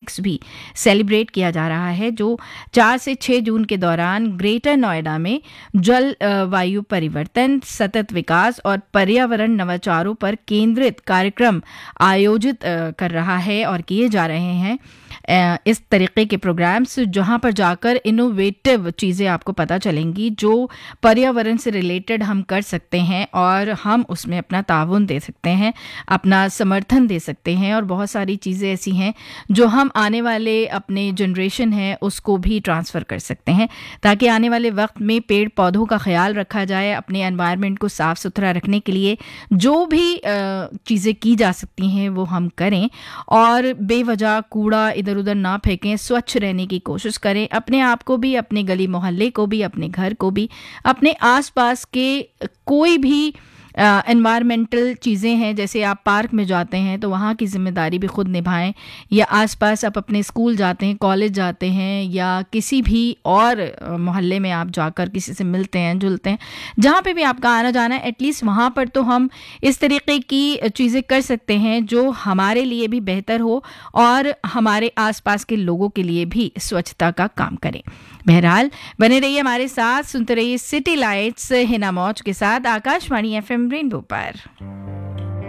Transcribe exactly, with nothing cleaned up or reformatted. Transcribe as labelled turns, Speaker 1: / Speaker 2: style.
Speaker 1: Weeks भी celebrate किया जा रहा है, जो चार से छह जून के दौरान ग्रेटर नोएडा में जल वायु परिवर्तन, सतत विकास और पर्यावरण नवाचारों पर केंद्रित कार्यक्रम आयोजित कर रहा है और किए जा रहे हैं। इस तरीके के प्रोग्राम्स जहां पर जाकर इनोवेटिव चीज़ें आपको पता चलेंगी जो पर्यावरण से रिलेटेड हम कर सकते हैं और हम उसमें अपना ताउन दे सकते हैं, अपना समर्थन दे सकते हैं। और बहुत सारी चीज़ें ऐसी हैं जो हम आने वाले अपने जनरेशन है उसको भी ट्रांसफ़र कर सकते हैं, ताकि आने वाले वक्त में पेड़ पौधों का ख्याल रखा जाए। अपने एनवायरनमेंट को साफ़ सुथरा रखने के लिए जो भी चीज़ें की जा सकती हैं वो हम करें और बेवजह कूड़ा इधर उधर ना फेंकें, स्वच्छ रहने की कोशिश करें, अपने आप को भी, अपने गली मोहल्ले को भी, अपने घर को भी, अपने आसपास के कोई भी एनवायरमेंटल चीज़ें हैं, जैसे आप पार्क में जाते हैं तो वहाँ की जिम्मेदारी भी खुद निभाएं, या आसपास आप अपने स्कूल जाते हैं, कॉलेज जाते हैं, या किसी भी और मोहल्ले में आप जाकर किसी से मिलते हैं जुलते हैं, जहाँ पे भी आपका आना जाना है, एटलीस्ट वहाँ पर तो हम इस तरीके की चीज़ें कर सकते हैं जो हमारे लिए भी बेहतर हो और हमारे आसपास के लोगों के लिए भी स्वच्छता का काम करें। बहरहाल बने रहिए हमारे साथ, सुनते रहिए सिटी लाइट्स हिना मौज के साथ आकाशवाणी एफएम रेनबो पर।